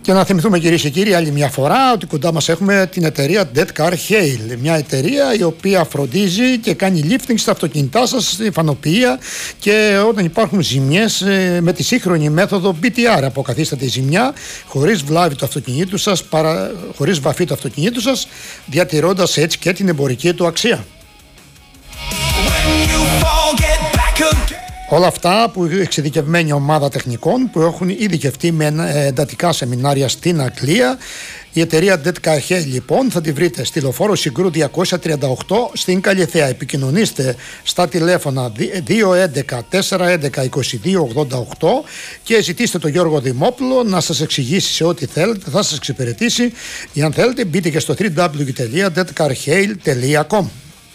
Και να θυμηθούμε, κυρίες και κύριοι, άλλη μια φορά ότι κοντά μας έχουμε την εταιρεία Dead Car Hail. Μια εταιρεία η οποία φροντίζει και κάνει lifting στα αυτοκίνητά σας, στη φανοποιία, και όταν υπάρχουν ζημιές με τη σύγχρονη μέθοδο BTR. Αποκαθίσταται η ζημιά χωρίς βλάβη του αυτοκινήτου σας, χωρίς βαφή του αυτοκινήτου σας, διατηρώντας έτσι και την εμπορική του αξία. Όλα αυτά που εξειδικευμένη ομάδα τεχνικών που έχουν ειδικευτεί με εντατικά σεμινάρια στην Αγγλία. Η εταιρεία Dead Car Hail, λοιπόν, θα τη βρείτε στη Λεωφόρο Συγκρού 238 στην Καλιθέα. Επικοινωνήστε στα τηλέφωνα 211 411 2288 και ζητήστε τον Γιώργο Δημόπουλο να σας εξηγήσει σε ό,τι θέλετε, θα σας εξυπηρετήσει. Ή αν θέλετε, μπείτε και στο www.deadcarhail.com.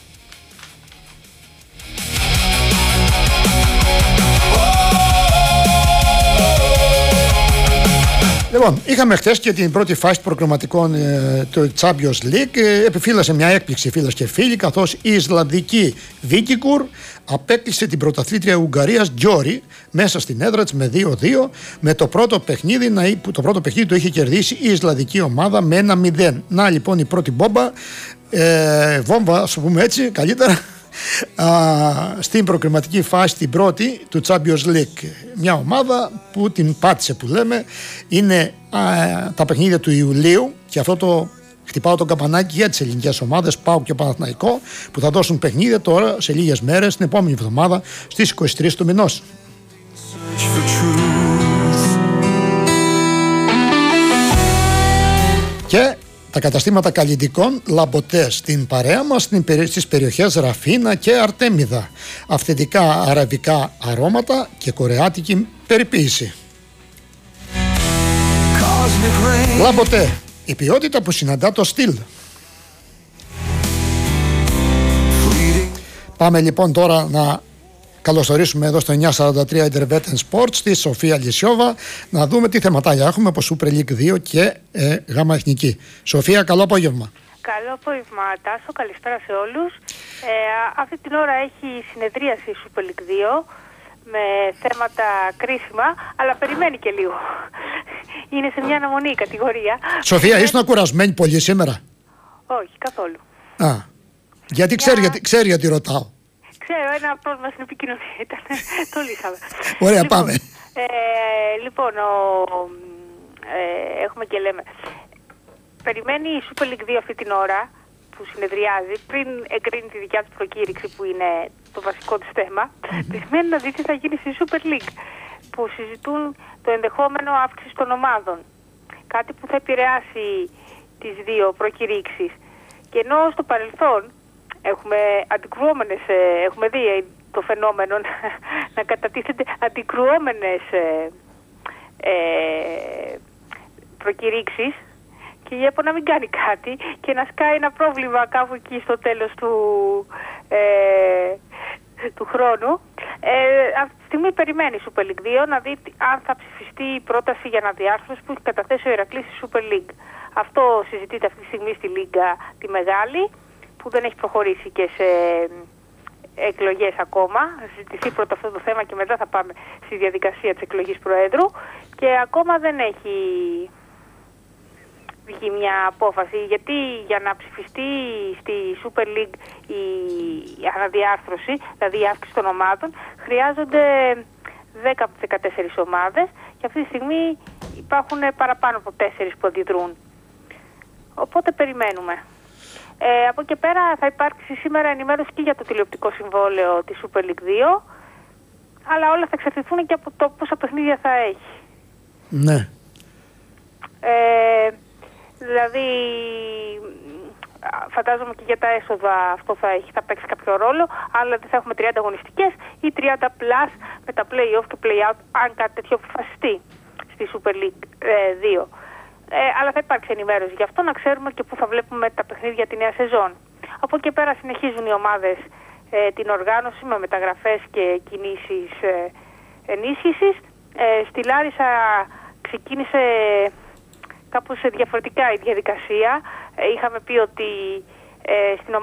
Λοιπόν, είχαμε χθες και την πρώτη φάση προκριματικών του Champions League. Επιφύλασε μια έκπληξη, φίλες και φίλοι, καθώς η Ισλανδική Víkingur απέκλεισε την πρωταθλήτρια Ουγγαρίας Győri μέσα στην έδρα της με 2-2, με το πρώτο παιχνίδι το είχε κερδίσει η Ισλανδική ομάδα με 1-0. Να λοιπόν η πρώτη βόμβα, ας το πούμε έτσι καλύτερα, στην προκριματική φάση, την πρώτη του Champions League. Μια ομάδα που την πάτησε, που λέμε. Είναι τα παιχνίδια του Ιουλίου, και αυτό το χτυπάω το καμπανάκι για τις ελληνικές ομάδες ΠΑΟΚ και Παναθηναϊκό, που θα δώσουν παιχνίδια τώρα σε λίγες μέρες, την επόμενη εβδομάδα στις 23 του μηνός. Και τα καταστήματα καλλιτικών Λαμποτέ στην παρέα μας, στις περιοχές Ραφίνα και Αρτέμιδα. Αυθεντικά αραβικά αρώματα και κορεάτικη περιποίηση. Λαμποτέ, η ποιότητα που συναντά το στυλ. Πάμε λοιπόν τώρα να καλωσορίσουμε εδώ στο 943 Intervetten Sports τη Σοφία Λυσιόβα, να δούμε τι θεματάκια έχουμε από Super League 2 και Γάμα Εθνική. Σοφία, καλό απόγευμα. Καλό απόγευμα, Τάσο. Καλησπέρα σε όλους. Αυτή την ώρα έχει συνεδρίαση Super League 2 με θέματα κρίσιμα, αλλά περιμένει και λίγο. Είναι σε μια αναμονή κατηγορία. Σοφία, ήσουν κουρασμένη πολύ σήμερα? Όχι, καθόλου. Γιατί ξέρει γιατί ρωτάω. Ξέρω, ένα πρόβλημα στην επικοινωνία ήταν. Το λύσαμε. Ωραία, πάμε. Λοιπόν, έχουμε και λέμε. Περιμένει η Super League 2 αυτή την ώρα που συνεδριάζει, πριν εγκρίνει τη δικιά της προκήρυξη που είναι το βασικό της θέμα. Περιμένει να δει τι θα γίνει στη Super League, που συζητούν το ενδεχόμενο αύξηση των ομάδων. Κάτι που θα επηρεάσει τις δύο προκηρύξεις. Και ενώ στο παρελθόν έχουμε δει το φαινόμενο να κατατίθενται αντικρουόμενες προκηρύξεις, και η ΕΠΟ να μην κάνει κάτι και να σκάει ένα πρόβλημα κάπου εκεί στο τέλος του χρόνου. Αυτή τη στιγμή περιμένει η Super League 2 να δει αν θα ψηφιστεί η πρόταση για αναδιάρθρωση που έχει καταθέσει ο Ηρακλής στη Super League. Αυτό συζητείται αυτή τη στιγμή στη Λίγκα τη Μεγάλη, που δεν έχει προχωρήσει και σε εκλογές ακόμα. Θα συζητηθεί πρώτα αυτό το θέμα και μετά θα πάμε στη διαδικασία της εκλογής Προέδρου, και ακόμα δεν έχει βγει μια απόφαση, γιατί για να ψηφιστεί στη Super League η αναδιάρθρωση, δηλαδή η αύξηση των ομάδων, χρειάζονται 10 από τις 14 ομάδες, και αυτή τη στιγμή υπάρχουν παραπάνω από 4 που αντιδρούν. Οπότε περιμένουμε. Από εκεί πέρα θα υπάρξει σήμερα ενημέρωση και για το τηλεοπτικό συμβόλαιο της Super League 2, αλλά όλα θα εξαρτηθούν και από το πόσα παιχνίδια θα έχει. Ναι. Δηλαδή, φαντάζομαι και για τα έσοδα αυτό θα παίξει κάποιο ρόλο, αλλά δεν θα έχουμε 30 αγωνιστικές ή 30 plus με τα play-off και play-out, αν κάτι τέτοιο αποφασιστεί στη Super League 2. Αλλά θα υπάρξει ενημέρωση γι' αυτό, να ξέρουμε και πού θα βλέπουμε τα παιχνίδια τη νέα σεζόν. Από εκεί πέρα συνεχίζουν οι ομάδες την οργάνωση με μεταγραφές και κινήσεις ενίσχυσης. Στη Λάρισα ξεκίνησε κάπως διαφορετικά η διαδικασία. Είχαμε πει ότι στην